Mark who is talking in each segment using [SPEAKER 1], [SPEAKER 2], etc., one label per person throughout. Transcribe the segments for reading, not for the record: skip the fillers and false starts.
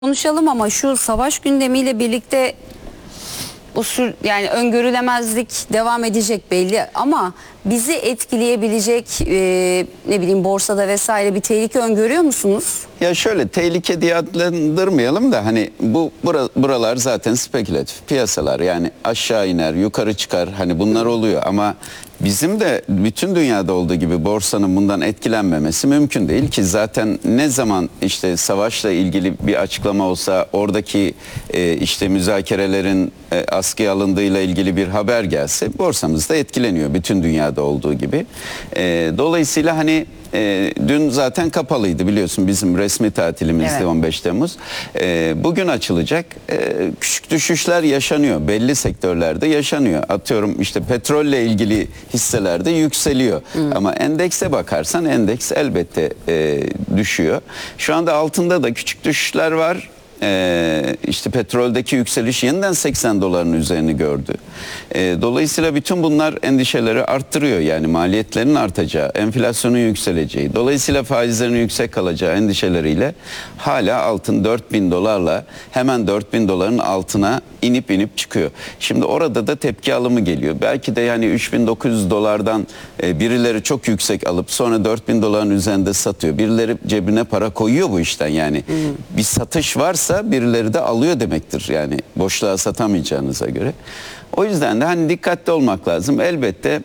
[SPEAKER 1] Konuşalım ama şu savaş gündemiyle birlikte yani öngörülemezlik devam edecek belli ama bizi etkileyebilecek ne bileyim borsada vesaire bir tehlike öngörüyor musunuz?
[SPEAKER 2] Ya şöyle, tehlike diye adlandırmayalım da hani buralar zaten spekülatif piyasalar, yani aşağı iner yukarı çıkar, hani bunlar oluyor ama bizim de bütün dünyada olduğu gibi borsanın bundan etkilenmemesi mümkün değil ki. Zaten ne zaman işte savaşla ilgili bir açıklama olsa, oradaki işte müzakerelerin askıya alındığıyla ilgili bir haber gelse borsamız da etkileniyor bütün dünyada olduğu gibi. Dolayısıyla hani dün zaten kapalıydı biliyorsun, bizim resmi tatilimizde, evet. 15 Temmuz. Bugün açılacak. Küçük düşüşler yaşanıyor. Belli sektörlerde yaşanıyor. Atıyorum işte petrolle ilgili hisselerde yükseliyor. Ama endekse bakarsan endeks elbette düşüyor. Şu anda altında da küçük düşüşler var. İşte petroldeki yükseliş yeniden 80 doların üzerini gördü. Dolayısıyla bütün bunlar endişeleri arttırıyor. Yani maliyetlerin artacağı, enflasyonun yükseleceği, dolayısıyla faizlerin yüksek kalacağı endişeleriyle hala altın 4000 dolarla hemen 4000 doların altına inip çıkıyor. Şimdi orada da tepki alımı geliyor. Belki de yani 3900 dolardan birileri çok yüksek alıp sonra 4000 doların üzerinde satıyor. Birileri cebine para koyuyor bu işten yani. Bir satış varsa birileri de alıyor demektir. Yani boşluğa satamayacağınıza göre. O yüzden de hani dikkatli olmak lazım. Elbette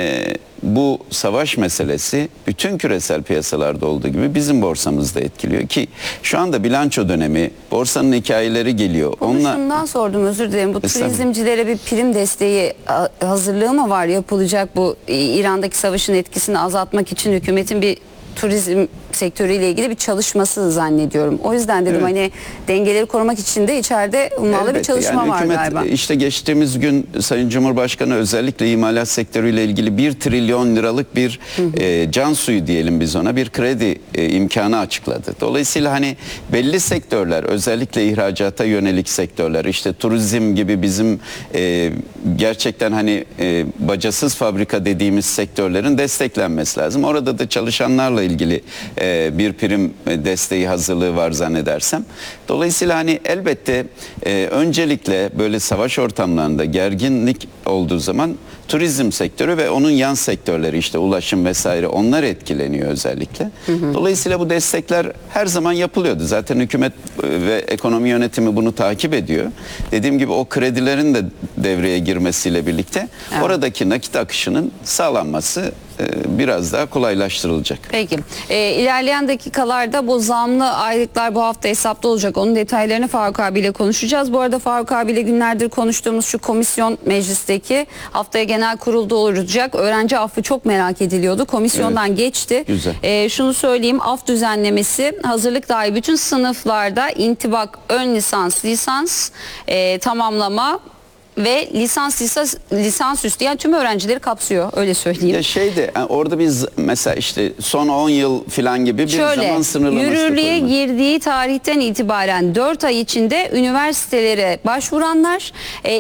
[SPEAKER 2] bu savaş meselesi bütün küresel piyasalarda olduğu gibi bizim borsamızda etkiliyor ki şu anda bilanço dönemi, borsanın hikayeleri geliyor.
[SPEAKER 1] Şundan sordum, özür dilerim. Bu turizmcilere bir prim desteği hazırlığı mı var, yapılacak bu İran'daki savaşın etkisini azaltmak için hükümetin bir turizm sektörüyle ilgili bir çalışması zannediyorum. O yüzden dedim, evet. Hani dengeleri korumak için de içeride ummalı bir çalışma yani var galiba.
[SPEAKER 2] İşte geçtiğimiz gün Sayın Cumhurbaşkanı özellikle imalat sektörüyle ilgili 1 trilyon liralık bir can suyu diyelim biz ona, bir kredi imkanı açıkladı. Dolayısıyla hani belli sektörler, özellikle ihracata yönelik sektörler, işte turizm gibi bizim gerçekten hani bacasız fabrika dediğimiz sektörlerin desteklenmesi lazım. Orada da çalışanlarla ilgili bir prim desteği hazırlığı var zannedersem. Dolayısıyla hani elbette öncelikle böyle savaş ortamlarında gerginlik olduğu zaman turizm sektörü ve onun yan sektörleri, işte ulaşım vesaire, onlar etkileniyor özellikle. Dolayısıyla bu destekler her zaman yapılıyordu. Zaten hükümet ve ekonomi yönetimi bunu takip ediyor. Dediğim gibi o kredilerin de devreye girmesiyle birlikte, evet, oradaki nakit akışının sağlanması biraz daha kolaylaştırılacak.
[SPEAKER 1] Peki. İlerleyen dakikalarda bu zamlı aylıklar bu hafta hesapta olacak. Onun detaylarını Faruk abiyle konuşacağız. Bu arada Faruk abiyle günlerdir konuştuğumuz şu komisyon meclisteki haftaya genel kurulda olacak. Öğrenci affı çok merak ediliyordu. Komisyondan, evet, geçti. Şunu söyleyeyim, af düzenlemesi hazırlık dahil bütün sınıflarda intibak, ön lisans tamamlama ve lisansüstü, yani tüm öğrencileri kapsıyor, öyle söyleyeyim.
[SPEAKER 2] Ya yani orada biz mesela işte son 10 yıl falan gibi bir zaman sınırlaması
[SPEAKER 1] yürürlüğe girdiği tarihten itibaren 4 ay içinde üniversitelere başvuranlar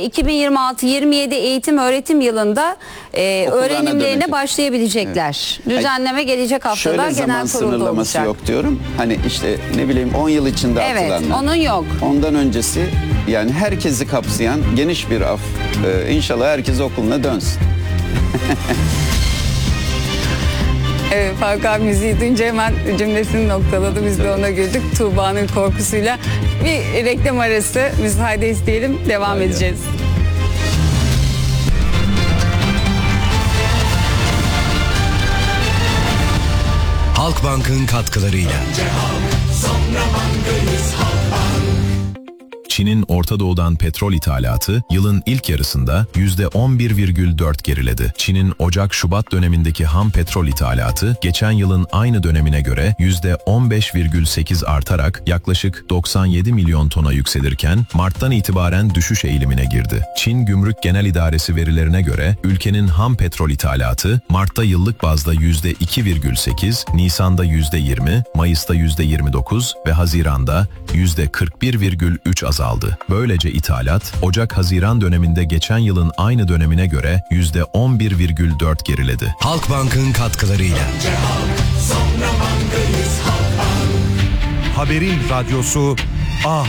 [SPEAKER 1] 2026-27 eğitim öğretim yılında öğrenimlerine başlayabilecekler. Evet. Düzenleme gelecek haftada genel kurulda olacak.
[SPEAKER 2] Sınırlaması yok diyorum. Hani işte ne bileyim 10 yıl içinde atılanlar.
[SPEAKER 1] Evet, onun yok.
[SPEAKER 2] Ondan öncesi yani herkesi kapsayan geniş bir af. İnşallah herkes okuluna dönsün.
[SPEAKER 1] Evet, Faruk abi müziği duyunca hemen cümlesini noktaladı. Biz de ona güldük. Tuğba'nın korkusuyla. Bir reklam arası müsaade isteyelim. Devam edeceğiz.
[SPEAKER 3] Halkbank'ın katkılarıyla.
[SPEAKER 4] Önce halk, sonra bankayız Halkbank.
[SPEAKER 3] Çin'in Orta Doğu'dan petrol ithalatı yılın ilk yarısında %11,4 geriledi. Çin'in Ocak-Şubat dönemindeki ham petrol ithalatı geçen yılın aynı dönemine göre %15,8 artarak yaklaşık 97 milyon tona yükselirken Mart'tan itibaren düşüş eğilimine girdi. Çin Gümrük Genel İdaresi verilerine göre ülkenin ham petrol ithalatı Mart'ta yıllık bazda %2,8, Nisan'da %20, Mayıs'ta %29 ve Haziran'da %41,3 azaldı. Böylece ithalat, Ocak-Haziran döneminde geçen yılın aynı dönemine göre %11,4 geriledi.
[SPEAKER 4] Halkbank'ın katkılarıyla. Önce halk, sonra bankayız Halkbank.
[SPEAKER 5] Haberin radyosu Ah